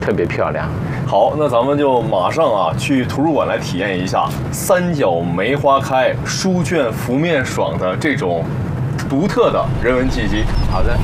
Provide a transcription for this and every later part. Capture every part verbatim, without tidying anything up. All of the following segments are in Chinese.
特别漂亮。 好，那咱们就马上啊去图书馆来体验一下三角梅花开、书卷拂面爽的这种独特的人文气息。 好的。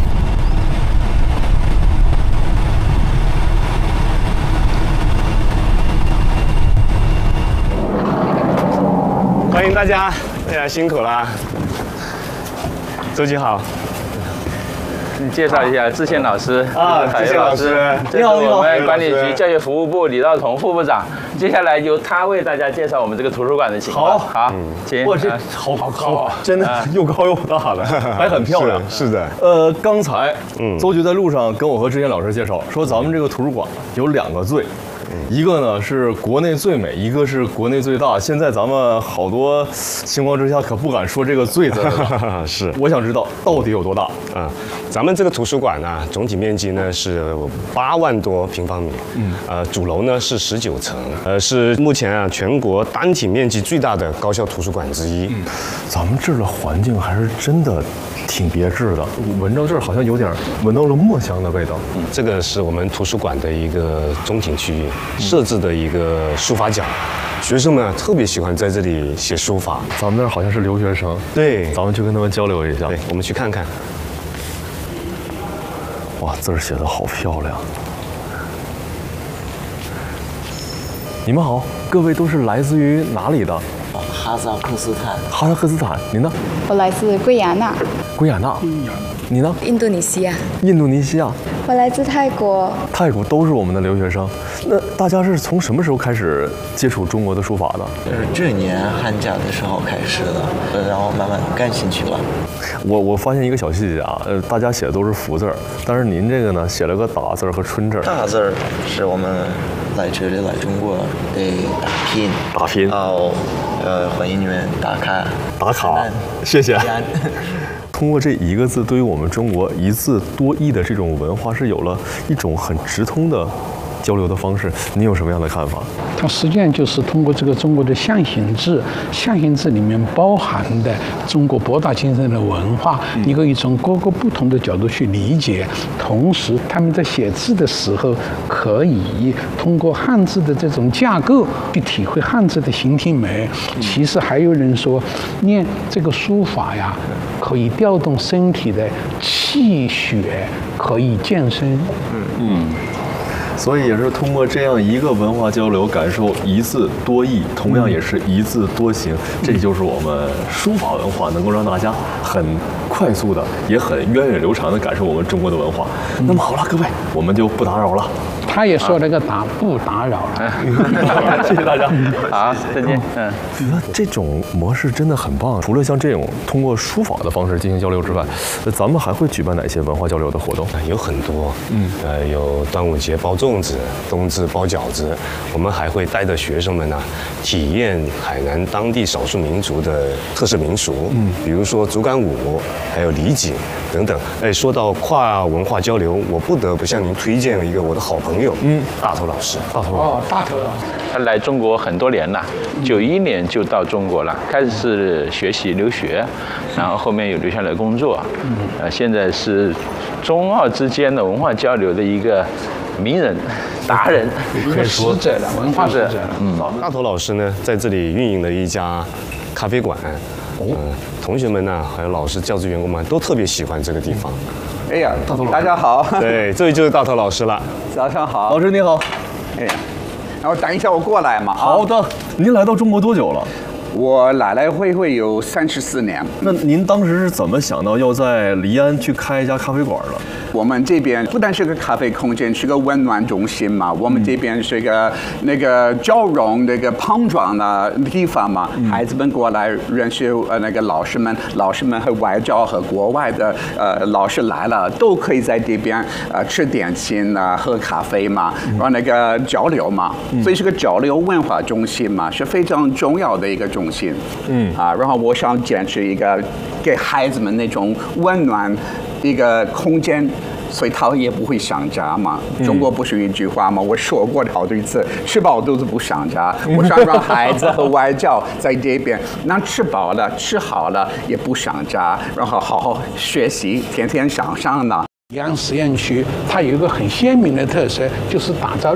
欢迎大家，大家辛苦了。周局好。 你介绍一下志宪老师啊，志宪老师， 这是我们管理局教育服务部李道彤副部长。接下来由他为大家介绍我们这个图书馆的情况。好，好，请。 哇，这好高啊，真的又高又大的，还很漂亮。 是的。 呃，刚才邹局在路上跟我和志宪老师介绍说，咱们这个图书馆有两个最。一个呢是国内最美，一个是国内最大。现在咱们好多情况之下可不敢说这个最字了。 是， 我想知道到底有多大啊？咱们这个图书馆呢，总体面积呢是八万多平方米，嗯，呃，主楼呢是十九层，呃，是目前啊全国单体面积最大的高校图书馆之一。 嗯，咱们这儿的环境还是真的挺别致的，闻到这儿好像有点闻到了墨香的味道。 嗯，这个是我们图书馆的一个中庭区域。设置的一个书法角，学生们特别喜欢在这里写书法。 咱们那儿好像是留学生， 对， 咱们去跟他们交流一下。 对，我们去看看。 哇，字儿写得好漂亮！你们好，各位都是来自于哪里的？ 哈萨克斯坦。 哈萨克斯坦，您呢？ 我来自圭亚那。 圭亚那。你呢？ 印度尼西亚。 印度尼西亚。 我来自泰国。 泰国都是我们的留学生。那大家是从什么时候开始接触中国的书法的？ 就是这年寒假的时候开始的，然后慢慢感兴趣了。 我我发现一个小细节啊，呃，大家写的都是福字儿，但是您这个呢，写了个打字和春字。 大字儿是我们来这里来中国得打拼， 打拼。 到呃欢迎你们打卡。 打卡，谢谢。通过这一个字，对于我们中国一字多义的这种文化，是有了一种很直通的交流的方式。你有什么样的看法？ 它实际上就是通过这个中国的象形字，象形字里面包含的中国博大精深的文化，你可以从各个不同的角度去理解。同时，他们在写字的时候，可以通过汉字的这种架构去体会汉字的形体美。其实还有人说，念这个书法呀，可以调动身体的气血，可以健身。 嗯嗯。所以也是通过这样一个文化交流，感受一字多义，同样也是一字多形。嗯、这就是我们书法文化能够让大家很快速的，也很源远流长的感受我们中国的文化。嗯、那么好了，各位，我们就不打扰了。 他也说了个打不打扰了， 谢谢大家， 好，再见。嗯， 觉得这种模式真的很棒。除了像这种通过书法的方式进行交流之外，咱们还会举办哪些文化交流的活动？ 有很多，嗯，呃，有端午节包粽子，冬至包饺子。我们还会带着学生们呢，体验海南当地少数民族的特色民俗，嗯，比如说竹竿舞，还有李锦等等。哎，说到跨文化交流，我不得不向您推荐一个我的好朋友。嗯，大头老师， 大头哦，大头老师， 他来中国很多年了，九一年就到中国了，开始是学习留学，然后后面有留下来工作，呃，现在是中澳之间的文化交流的一个名人、达人， 一个使者了，文化使者。 嗯，大头老师呢，在这里运营了一家咖啡馆，哦，同学们呢，还有老师、教职员工们都特别喜欢这个地方。 哎呀，大家好。 对，这位就是大头老师了。 早上好， 老师你好。 哎呀，然后等一下我过来嘛。 好的，您来到中国多久了？ 我来来回回有三十四年。 那您当时是怎么想到要在黎安去开一家咖啡馆的？ 我们这边不但是个咖啡空间，是个温暖中心嘛。我们这边是个那个交融、那个碰撞的地方嘛。嗯、孩子们过来认识呃那个老师们，老师们和外教和国外的呃老师来了，都可以在这边呃吃点心啊、喝咖啡嘛，然后那个交流嘛。嗯、所以是个交流文化中心嘛，是非常重要的一个中心。嗯啊，然后我想坚持一个给孩子们那种温暖一个空间，所以他也不会想家嘛。中国不是一句话吗？我说过好多次，吃饱肚子不想家。我想让孩子和外教在这边，那吃饱了、吃好了也不想家，然后好好学习，天天向上呢。 阳实验区它有一个很鲜明的特色，就是打造